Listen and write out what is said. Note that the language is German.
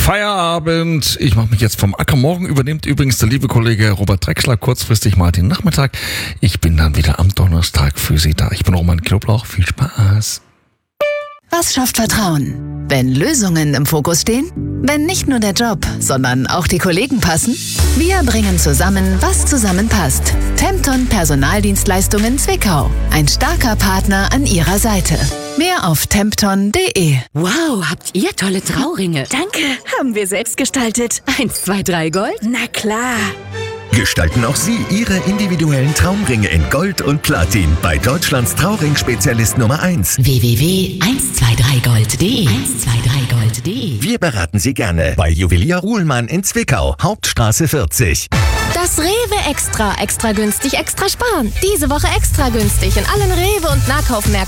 Feierabend. Ich mache mich jetzt vom Acker. Morgen übernimmt übrigens der liebe Kollege Robert Drexler kurzfristig mal den Nachmittag. Ich bin dann wieder am Donnerstag für Sie da. Ich bin Roman Knoblauch. Viel Spaß. Was schafft Vertrauen? Wenn Lösungen im Fokus stehen? Wenn nicht nur der Job, sondern auch die Kollegen passen? Wir bringen zusammen, was zusammenpasst. Tempton Personaldienstleistungen Zwickau. Ein starker Partner an Ihrer Seite. Mehr auf tempton.de. Wow, habt ihr tolle Trauringe. Danke, haben wir selbst gestaltet. 1, 2, 3 Gold? Na klar. Gestalten auch Sie Ihre individuellen Traumringe in Gold und Platin bei Deutschlands Trauring-Spezialist Nummer 1. www.123gold.de 123gold.de. Wir beraten Sie gerne bei Juwelier Ruhlmann in Zwickau, Hauptstraße 40. Das Rewe Extra günstig, extra sparen. Diese Woche extra günstig in allen Rewe und Nahkaufmärkten.